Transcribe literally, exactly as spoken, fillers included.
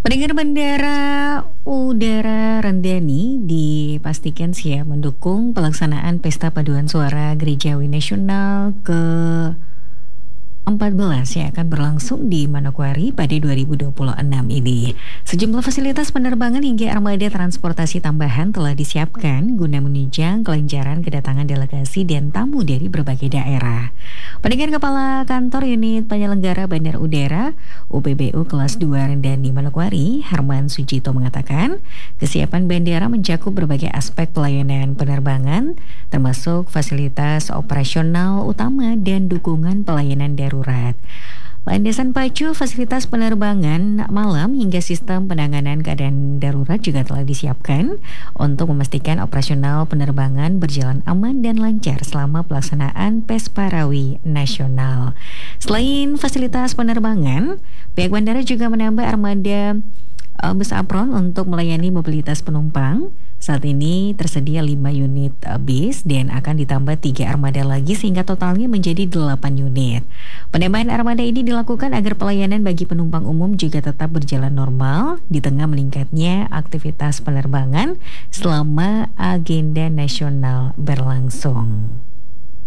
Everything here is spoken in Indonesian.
Pendengar Bandara Udara Rendani dipastikan siap mendukung pelaksanaan Pesta Paduan Suara Gerejawi Nasional ke empat belas yang akan berlangsung di Manokwari pada dua ribu dua puluh enam ini. Sejumlah fasilitas penerbangan hingga armada transportasi tambahan telah disiapkan guna menunjang kelancaran kedatangan delegasi dan tamu dari berbagai daerah. Pendengar Kepala Kantor Unit Penyelenggara Bandar Udara U P B U Kelas dua Rendani Manokwari, Harman Sujito mengatakan, kesiapan bandara mencakup berbagai aspek pelayanan penerbangan, termasuk fasilitas operasional utama dan dukungan pelayanan darurat. Landasan pacu fasilitas penerbangan malam hingga sistem penanganan keadaan darurat juga telah disiapkan untuk memastikan operasional penerbangan berjalan aman dan lancar selama pelaksanaan Pesparawi Nasional. Selain fasilitas penerbangan, pihak bandara juga menambah armada uh, bus apron untuk melayani mobilitas penumpang. Saat ini tersedia lima unit uh, bis dan akan ditambah tiga armada lagi sehingga totalnya menjadi delapan unit. Penambahan armada ini dilakukan agar pelayanan bagi penumpang umum juga tetap berjalan normal di tengah meningkatnya aktivitas penerbangan selama agenda nasional berlangsung.